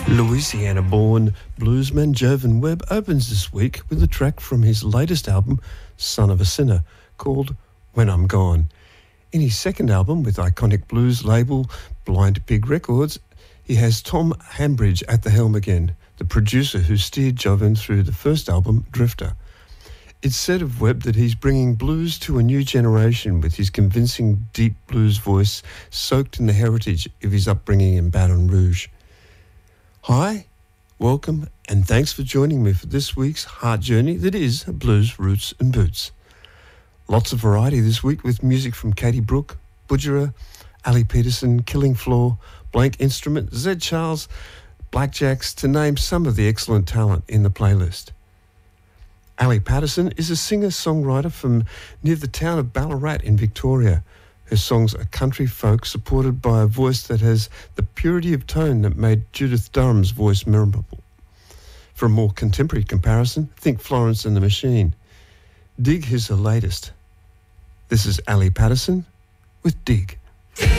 Louisiana-born bluesman Jovan Webb opens this week with a track from his latest album, Son of a Sinner, called When I'm Gone. In his second album with iconic blues label Blind Pig Records, he has Tom Hambridge at the helm again, the producer who steered Jovan through the first album, Drifter. It's said of Webb that he's bringing blues to a new generation with his convincing deep blues voice soaked in the heritage of his upbringing in Baton Rouge. Hi, welcome, and thanks for joining me for this week's heart journey that is Blues, Roots and Boots. Lots of variety this week with music from Katie Brooke, Budjerah, Ali Peterson, Killing Floor, Blank Instrument, Zed Charles, Blackjacks, to name some of the excellent talent in the playlist. Ali Patterson is a singer-songwriter from near the town of Ballarat in Victoria. Her songs are country folk supported by a voice that has the purity of tone that made Judith Durham's voice memorable. For a more contemporary comparison, think Florence and the Machine. Dig is her latest. This is Ali Patterson with Dig.